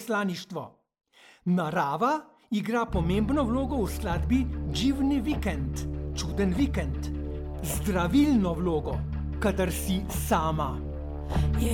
veleposlaništvo. Narava igra pomembno vlogo v skladbi Dživni vikend, čuden vikend, zdravilno vlogo, kadar si sama.